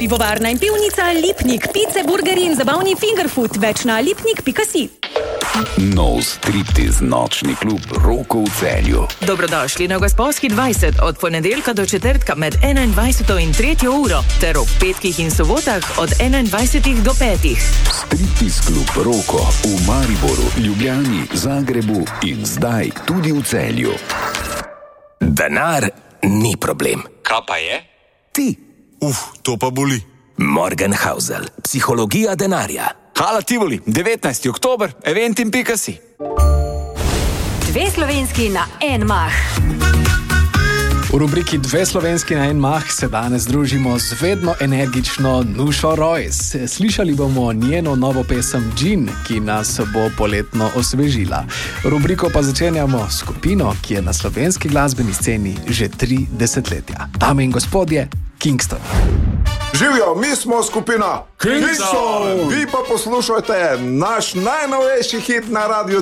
Pivovarna in pivnica Lipnik, pice, burgeri in zabavni fingerfood, več na lipnik.si. Nov striptiz nočni klub Roko v Celju. Dobrodošli na Gosposki 20 od ponedeljka do četrtka med 21. in 3. uro ter ob petkih in sobotah od 21. do 5. Striptiz klub Roko v Mariboru, Ljubljani, Zagrebu in zdaj tudi v Celju. Denar ni problem. Kaj pa je? Ti. To pa boli. Morgenhausel, psihologija denarja. Hala Tivoli, 19. oktober, eventim.si. Dve slovenski na en mah. V rubriki Dve slovenski na en mah se danes družimo z vedno energično Nušo Rojs. Slišali bomo njeno novo pesem Džin, ki nas bo poletno osvežila. Rubriko pa začenjamo s skupino, ki je na slovenski glasbeni sceni že 3 desetletja. Dame in gospodje, Kingston. Živijo, mi smo skupina Kingston! Vi pa poslušajte naš najnovejši hit na Radio